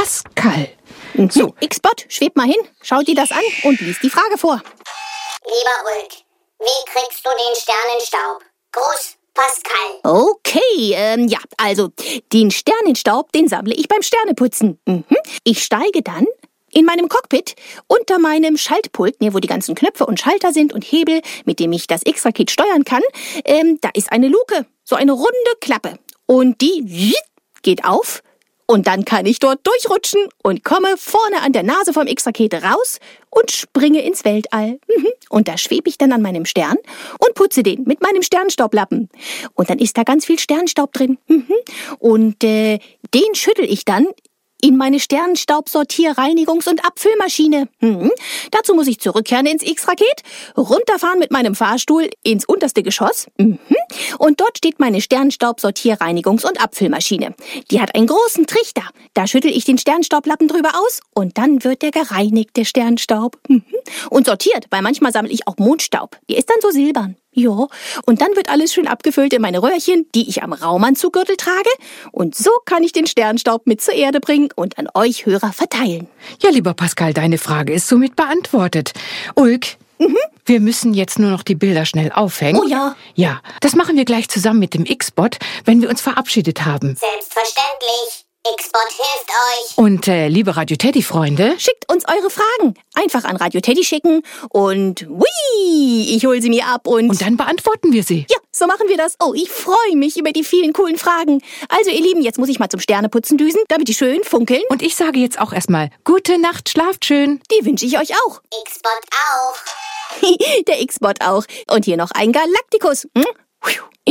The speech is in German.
Pascal. So, X-Bot, schweb mal hin, schau dir das an und lies die Frage vor. Lieber Ulk, wie kriegst du den Sternenstaub? Gruß, Pascal. Okay, ja, also den Sternenstaub, den sammle ich beim Sterneputzen. Ich steige dann in meinem Cockpit unter meinem Schaltpult, wo die ganzen Knöpfe und Schalter sind und Hebel, mit dem ich das X-Raket steuern kann. Da ist eine Luke, so eine runde Klappe. Und die geht auf. Und dann kann ich dort durchrutschen und komme vorne an der Nase vom X-Raket raus und springe ins Weltall. Und da schwebe ich dann an meinem Stern und putze den mit meinem Sternstaublappen. Und dann ist da ganz viel Sternstaub drin. Und den schüttel ich dann in meine Sternenstaubsortier-Reinigungs- und Abfüllmaschine. Dazu muss ich zurückkehren ins X-Raket, runterfahren mit meinem Fahrstuhl ins unterste Geschoss. Und dort steht meine Sternenstaubsortier-Reinigungs- und Abfüllmaschine. Die hat einen großen Trichter. Da schüttel ich den Sternstaublappen drüber aus und dann wird der gereinigt, der Sternstaub. Und sortiert, weil manchmal sammle ich auch Mondstaub. Der ist dann so silbern. Ja, und dann wird alles schön abgefüllt in meine Röhrchen, die ich am Raumanzuggürtel trage. Und so kann ich den Sternstaub mit zur Erde bringen und an euch Hörer verteilen. Ja, lieber Pascal, deine Frage ist somit beantwortet. Ulk, wir müssen jetzt nur noch die Bilder schnell aufhängen. Oh ja. Ja, das machen wir gleich zusammen mit dem X-Bot, wenn wir uns verabschiedet haben. Selbstverständlich. X-Bot hilft euch. Und liebe Radio Teddy-Freunde, Schickt uns eure Fragen. Einfach an Radio Teddy schicken und ich hol sie mir ab und dann beantworten wir sie. ja, so machen wir das. Oh, ich freue mich über die vielen coolen Fragen. Also, ihr Lieben, jetzt muss ich mal zum Sterneputzen düsen, damit die schön funkeln. Und ich sage jetzt auch erstmal, gute Nacht, schlaft schön. Die wünsche ich euch auch. X-Bot auch. Der X-Bot auch. Und hier noch ein Galaktikus.